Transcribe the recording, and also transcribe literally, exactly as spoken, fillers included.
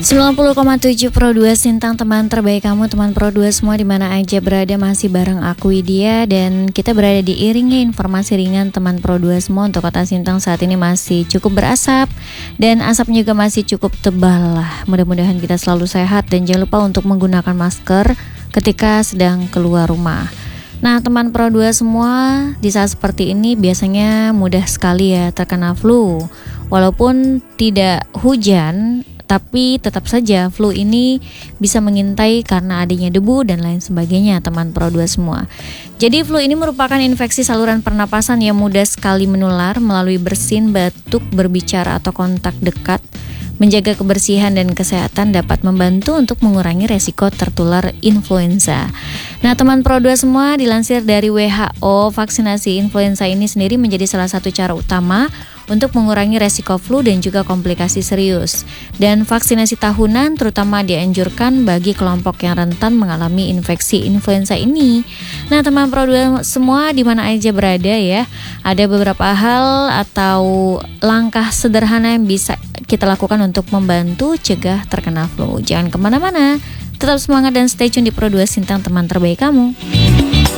sembilan puluh koma tujuh Pro dua Sintang, teman terbaik kamu, teman Pro dua semua di mana aja berada, masih bareng aku Widya, dan kita berada di iringi informasi ringan teman Pro dua semua. Untuk kota Sintang saat ini masih cukup berasap dan asapnya juga masih cukup tebal lah. Mudah-mudahan kita selalu sehat dan jangan lupa untuk menggunakan masker ketika sedang keluar rumah. Nah, teman Pro dua semua, di saat seperti ini biasanya mudah sekali ya terkena flu. Walaupun tidak hujan, tapi tetap saja flu ini bisa mengintai karena adanya debu dan lain sebagainya, teman Pro dua semua. Jadi flu ini merupakan infeksi saluran pernapasan yang mudah sekali menular melalui bersin, batuk, berbicara atau kontak dekat. Menjaga kebersihan dan kesehatan dapat membantu untuk mengurangi resiko tertular influenza. Nah, teman Pro dua semua, dilansir dari W H O, vaksinasi influenza ini sendiri menjadi salah satu cara utama untuk mengurangi resiko flu dan juga komplikasi serius. Dan vaksinasi tahunan terutama dianjurkan bagi kelompok yang rentan mengalami infeksi influenza ini. Nah, teman Pro dua semua di mana aja berada ya, ada beberapa hal atau langkah sederhana yang bisa kita lakukan untuk membantu cegah terkena flu. Jangan kemana-mana, tetap semangat dan stay tune di Pro dua Sintang, teman terbaik kamu.